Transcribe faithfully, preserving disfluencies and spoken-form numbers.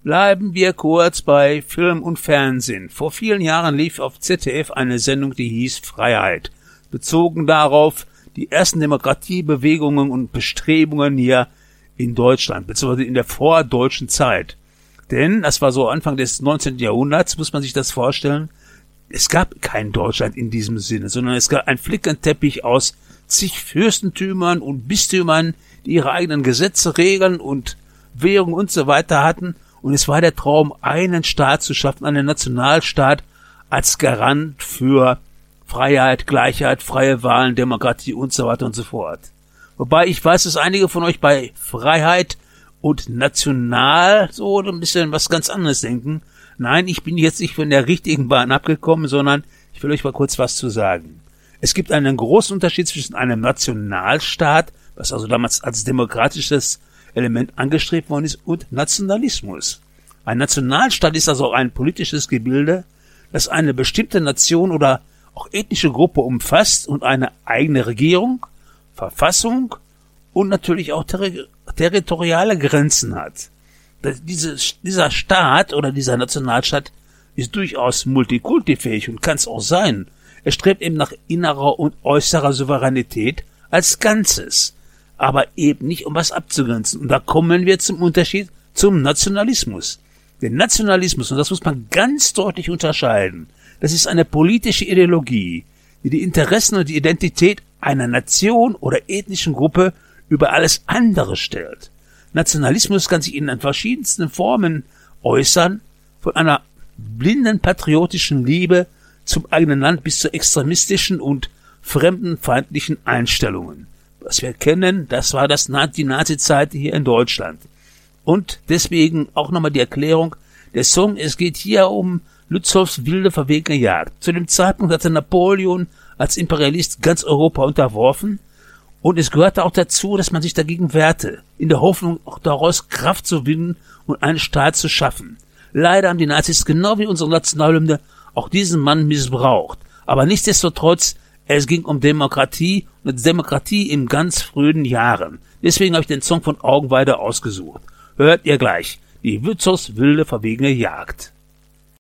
Bleiben wir kurz bei Film und Fernsehen. Vor vielen Jahren lief auf Z D F eine Sendung, die hieß Freiheit, bezogen darauf die ersten Demokratiebewegungen und Bestrebungen hier in Deutschland, beziehungsweise in der vordeutschen Zeit. Denn, das war so Anfang des neunzehnten Jahrhunderts, muss man sich das vorstellen, es gab kein Deutschland in diesem Sinne, sondern es gab einen Flickenteppich aus zig Fürstentümern und Bistümern, die ihre eigenen Gesetze, Regeln und Währung und so weiter hatten. Und es war der Traum, einen Staat zu schaffen, einen Nationalstaat als Garant für Freiheit, Gleichheit, freie Wahlen, Demokratie und so weiter und so fort. Wobei ich weiß, dass einige von euch bei Freiheit und national so ein bisschen was ganz anderes denken. Nein, ich bin jetzt nicht von der richtigen Bahn abgekommen, sondern ich will euch mal kurz was zu sagen. Es gibt einen großen Unterschied zwischen einem Nationalstaat, was also damals als demokratisches Element angestrebt worden ist, und Nationalismus. Ein Nationalstaat ist also ein politisches Gebilde, das eine bestimmte Nation oder auch ethnische Gruppe umfasst und eine eigene Regierung, Verfassung und natürlich auch terri- territoriale Grenzen hat. Diese, dieser Staat oder dieser Nationalstaat ist durchaus multikultifähig und kann es auch sein. Er strebt eben nach innerer und äußerer Souveränität als Ganzes, aber eben nicht, um was abzugrenzen. Und da kommen wir zum Unterschied zum Nationalismus. Der Nationalismus, und das muss man ganz deutlich unterscheiden, das ist eine politische Ideologie, die die Interessen und die Identität einer Nation oder ethnischen Gruppe über alles andere stellt. Nationalismus kann sich in den verschiedensten Formen äußern, von einer blinden patriotischen Liebe zum eigenen Land bis zu extremistischen und fremdenfeindlichen Einstellungen. Was wir kennen, das war das, die Nazi-Zeit hier in Deutschland. Und deswegen auch nochmal die Erklärung, der Song, es geht hier um Lützow's wilde, verwegene Jagd. Zu dem Zeitpunkt hatte Napoleon als Imperialist ganz Europa unterworfen. Und es gehörte auch dazu, dass man sich dagegen wehrte, in der Hoffnung, auch daraus Kraft zu gewinnen und einen Staat zu schaffen. Leider haben die Nazis, genau wie unsere Nationalhymne, auch diesen Mann missbraucht. Aber nichtsdestotrotz, es ging um Demokratie und Demokratie in ganz frühen Jahren. Deswegen habe ich den Song von Augenweide ausgesucht. Hört ihr gleich, die Lützow's wilde, verwegene Jagd.